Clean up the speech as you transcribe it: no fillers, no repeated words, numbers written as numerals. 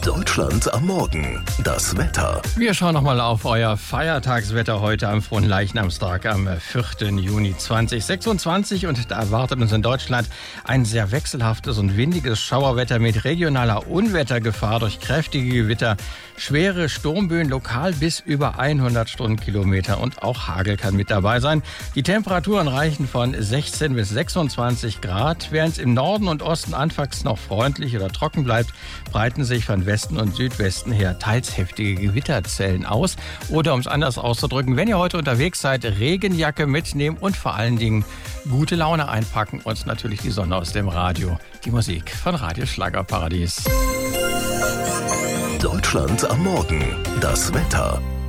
Deutschland am Morgen. Das Wetter. Wir schauen nochmal auf euer Feiertagswetter heute am Fronleichnamstag am 4. Juni 2026. Und da erwartet uns in Deutschland ein sehr wechselhaftes und windiges Schauerwetter mit regionaler Unwettergefahr durch kräftige Gewitter, schwere Sturmböen, lokal bis über 100 Stundenkilometer und auch Hagel kann mit dabei sein. Die Temperaturen reichen von 16 bis 26 Grad. Während es im Norden und Osten anfangs noch freundlich oder trocken bleibt, breiten sich von Westen und Südwesten her teils heftige Gewitterzellen aus. Oder um es anders auszudrücken, wenn ihr heute unterwegs seid, Regenjacke mitnehmen und vor allen Dingen gute Laune einpacken und natürlich die Sonne aus dem Radio. Die Musik von Radio Schlagerparadies. Deutschland am Morgen. Das Wetter.